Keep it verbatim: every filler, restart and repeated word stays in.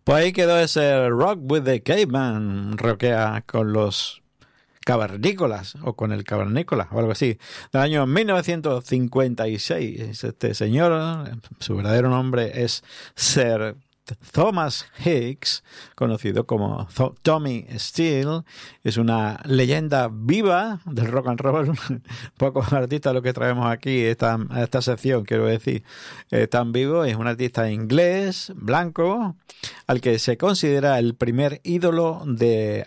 Pues ahí quedó ese Rock with the Caveman, rockea con los cavernícolas, o con el cavernícola, o algo así, del año mil novecientos cincuenta y seis. Este señor, su verdadero nombre es Sir Thomas Hicks, conocido como Tommy Steele, es una leyenda viva del rock and roll. Pocos artistas lo que traemos aquí, esta, esta sección, quiero decir, eh, tan vivo. Es un artista inglés, blanco, al que se considera el primer ídolo de